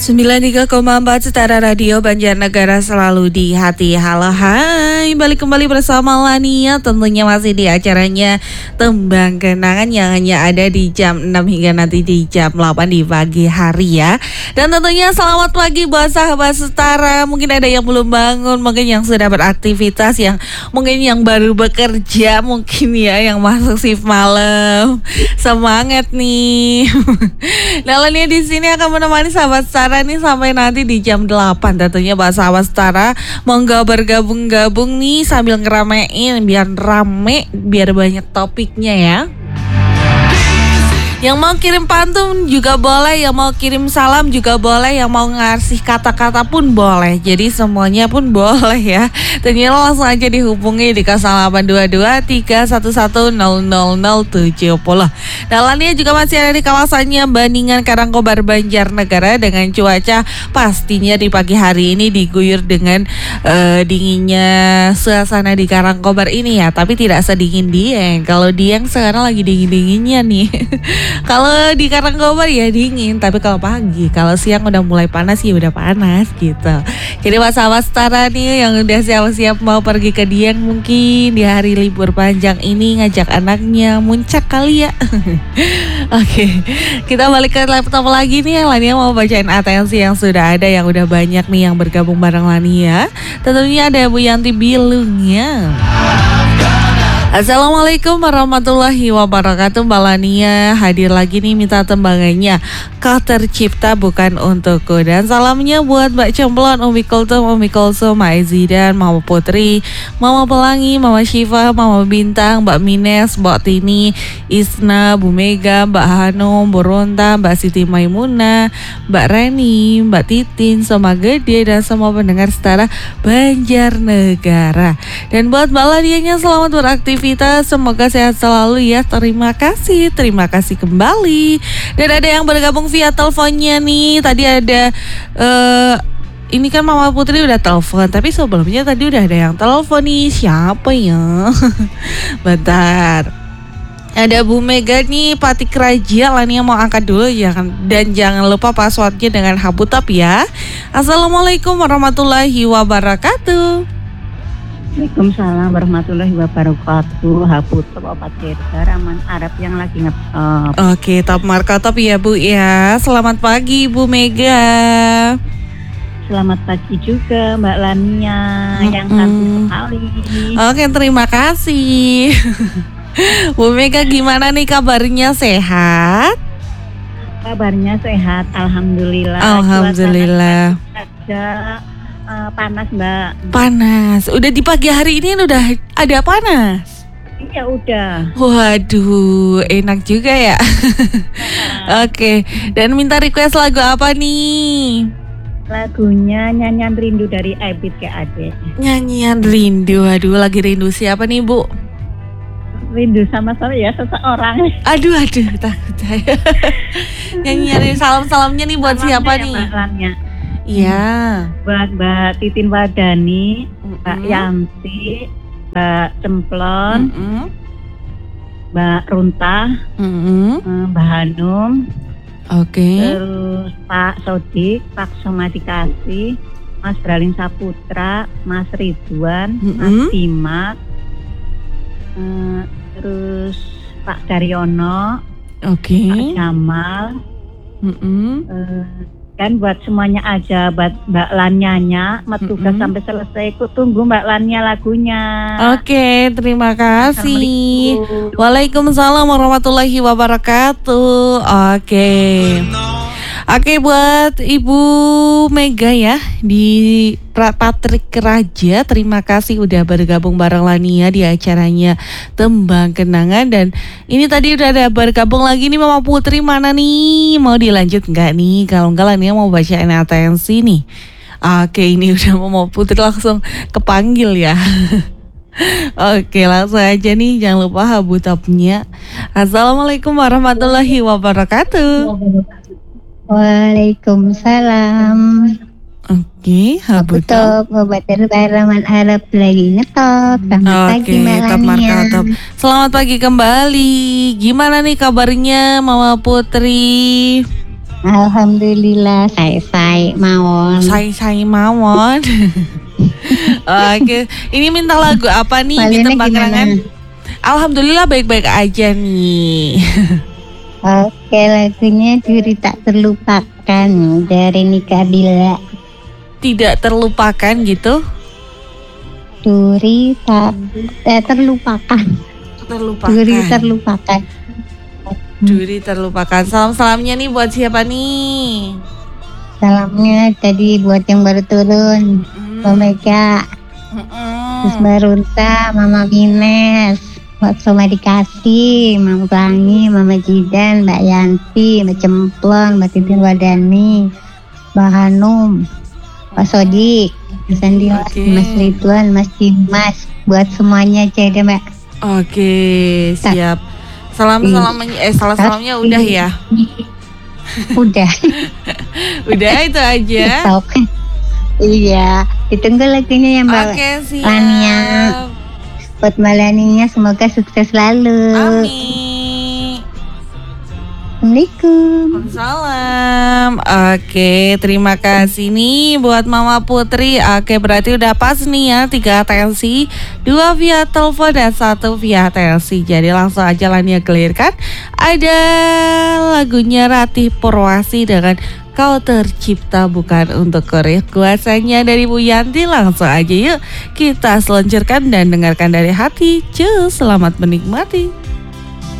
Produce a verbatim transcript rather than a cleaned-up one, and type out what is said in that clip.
sembilan puluh tiga koma empat Setara Radio Banjarnegara selalu di hati. Halo hai, balik kembali bersama Lania. Tentunya masih di acaranya Tembang Kenangan yang hanya ada di jam enam hingga nanti di jam delapan di pagi hari ya. Dan tentunya selamat pagi buat sahabat Setara. Mungkin ada yang belum bangun, mungkin yang sudah beraktivitas, yang mungkin yang baru bekerja, mungkin ya yang masuk shift malam. Semangat nih. Nah, Lania di sini akan menemani sahabat Setara nih sampai nanti di jam delapan. Tentunya buat sahabat Setara monggo bergabung-gabung nih sambil ngeramein biar rame, biar banyak topiknya ya. Yang mau kirim pantun juga boleh, yang mau kirim salam juga boleh, yang mau ngasih kata-kata pun boleh. Jadi semuanya pun boleh ya. Tentunya langsung aja dihubungi di nol delapan dua dua tiga satu satu nol nol nol tujuh nol. Dalamnya juga masih ada di kawasannya Bandingan Karangkobar Banjarnegara dengan cuaca pastinya di pagi hari ini diguyur dengan uh, dinginnya suasana di Karangkobar ini ya. Tapi tidak sedingin Dieng. Kalau Dieng sekarang lagi dingin-dinginnya nih. Kalau di Karangkobar ya dingin, tapi kalau pagi, kalau siang udah mulai panas ya udah panas gitu. Jadi buat sahabat Setara nih yang udah siap-siap mau pergi ke Dieng mungkin di hari libur panjang ini ngajak anaknya muncak kali ya. Oke, kita balik ke laptop lagi nih. Lania mau bacain atensi yang sudah ada, yang udah banyak nih yang bergabung bareng Lania. Tentunya ada Bu Yanti Bilungnya. Assalamualaikum warahmatullahi wabarakatuh. Mbak Lania hadir lagi nih minta tembangannya Kau Tercipta Bukan Untukku. Dan salamnya buat Mbak Cemplon, Umi Kultum, Umi Kulsum, Mbak Zidan, Mama Putri, Mama Pelangi, Mama Syifa, Mama Bintang, Mbak Mines, Mbak Tini, Isna, Bu Mega, Mbak Hanum, Bu Ronta, Mbak Siti Maimuna, Mbak Reni, Mbak Titin, Soma Gede, dan semua pendengar Setara Banjarnegara. Dan buat Mbak Lanianya selamat beraktivitas. Semoga sehat selalu ya. Terima kasih, terima kasih kembali. Dan ada yang bergabung via teleponnya nih. Tadi ada uh, ini kan Mama Putri udah telepon, tapi sebelumnya tadi udah ada yang telepon nih. Siapa ya? Bentar. Ada Bu Mega nih, Patik Raja. Lania mau angkat dulu ya kan. Dan jangan lupa passwordnya dengan Habutap ya. Assalamualaikum warahmatullahi wabarakatuh. Waalaikumsalam warahmatullahi wabarakatuh. Habutap opat Tirta Raman Arab yang lagi ngetop. Oke, top marka top ya Bu ya. Selamat pagi Bu Mega. Selamat pagi juga Mbak Lania mm-hmm. yang cantik sekali. Oke, terima kasih. Bu Mega gimana nih kabarnya, sehat? Kabarnya sehat, alhamdulillah. Alhamdulillah. Ada uh, panas Mbak. Panas. Udah di pagi hari ini udah ada panas. Iya udah. Waduh, enak juga ya. Oke, okay. Dan minta request lagu apa nih? Lagunya Nyanyian Rindu dari Ebit ke Ade. Nyanyian Rindu, aduh lagi rindu siapa nih Bu? Rindu sama saya ya seseorang. Aduh aduh takut saya. Nyanyian salam-salamnya nih buat salamnya siapa ya, nih? Mbak Iya. Buat Mbak Titin Wadani, mm-hmm. Mbak Yanti, Mbak Cemplon, mm-hmm. Mbak Runta, mm-hmm. Mbak Hanum. Oke. Okay. Terus Pak Sodik, Pak Somadikasi, Mas Bralin Saputra, Mas Ridwan, mm-hmm. Mas Bima, uh, terus Pak Daryono, okay. Pak Jamal, mm-hmm. uh, dan buat semuanya aja, buat Mbak Lanyanya, tugas mm-hmm. sampai selesai, ikut tunggu Mbak Lanya lagunya. Oke, okay, terima kasih. Waalaikumsalam warahmatullahi wabarakatuh. Oke. Okay. Oke, buat Ibu Mega ya di Patrik Raja, terima kasih udah bergabung bareng Lania di acaranya Tembang Kenangan. Dan ini tadi udah ada bergabung lagi nih Mama Putri, mana nih? Mau dilanjut nggak nih? Kalau nggak Lania mau bacain atensi nih. Oke, ini udah Mama Putri langsung kepanggil ya. Oke, langsung aja nih, jangan lupa habutapnya. Assalamualaikum warahmatullahi wabarakatuh. Waalaikumsalam. Oke, habutap. Obat Raman Arab lagi ngetop. Selamat Oke, pagi Mbak top marka Lania. top. Selamat pagi kembali. Gimana nih kabarnya Mama Putri? Alhamdulillah, saya-saya mawon. Saya-saya mawon. Oke, ini minta lagu apa nih di Malena tembak gimana? kenangan? Alhamdulillah baik-baik aja nih. Oke, lagunya Duri Tak Terlupakan dari Nika Bila. Tidak terlupakan gitu? Duri tak eh, terlupakan. Terlupakan. Duri terlupakan. Duri terlupakan. Salam-salamnya nih buat siapa nih? Salamnya tadi buat yang baru turun, Mm. Mbak Mega, terus Mm-mm. Mbak Runta, Mama Mines, Mbak Soma Dikasih, Mama Pelangi, Mama Jidan, Mbak Yanti, Mbak Cemplon, Mbak Titin Wadani, Mbak Hanum, Pak Sodik, Mas Andi, Oke. Mas Ridwan, Mas Dimas, buat semuanya aja deh Mbak. Oke, siap. Salam-salamnya eh salam-salamnya udah ya. Udah. Udah itu aja. Stop. Iya, ditunggu lagunya ya Mbak. Oke, siap. Lania. Buat Mbak Laninya semoga sukses selalu. Amin. Assalamualaikum. Salam. Oke, terima kasih nih buat Mama Putri. Oke, berarti udah pas nih ya, tiga atensi, dua via telepon dan satu via atensi. Jadi langsung aja Lania clearkan. Ada lagunya Ratih Purwasi dengan Kau Tercipta Bukan Untuk Korea. Kuasanya dari Bu Yanti. Langsung aja yuk kita seluncurkan dan dengarkan dari hati. Cus, selamat menikmati.